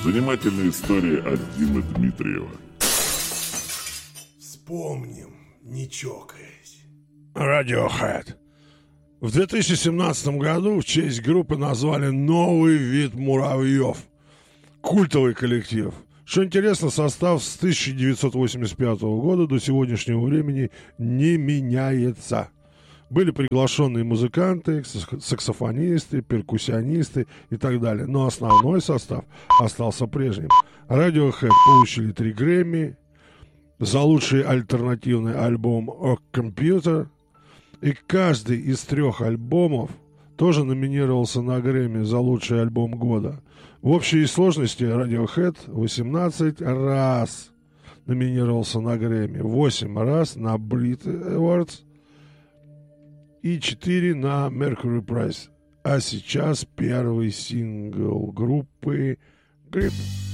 Занимательная история от Димы Дмитриева. Вспомним, не чокаясь. Radiohead. В 2017 году в честь группы назвали новый вид муравьев. Культовый коллектив. Что интересно, состав с 1985 года до сегодняшнего времени не меняется. Были приглашенные музыканты, саксофонисты, перкуссионисты и так далее. Но основной состав остался прежним. Radiohead получили 3 Грэмми за лучший альтернативный альбом «A Computer». И каждый из 3 альбомов тоже номинировался на Грэмми за лучший альбом года. В общей сложности Radiohead 18 раз номинировался на Грэмми, 8 раз на Brit Awards и 4 на Mercury Prize. А сейчас первый сингл группы «Grip».